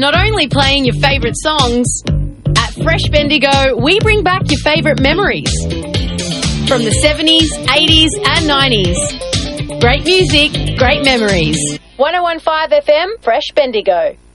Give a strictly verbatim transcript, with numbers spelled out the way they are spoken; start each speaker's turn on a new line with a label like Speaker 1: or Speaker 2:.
Speaker 1: Not only playing your favourite songs, at Fresh Bendigo, we bring back your favourite memories from the seventies, eighties and nineties. Great music, great memories. one oh one point five F M, Fresh Bendigo.